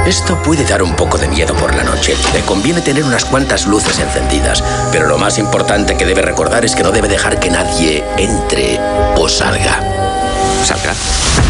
Esto puede dar un poco de miedo por la noche. Le conviene tener unas cuantas luces encendidas. Pero lo más importante que debe recordar es que no debe dejar que nadie entre o salga. ¿Salga?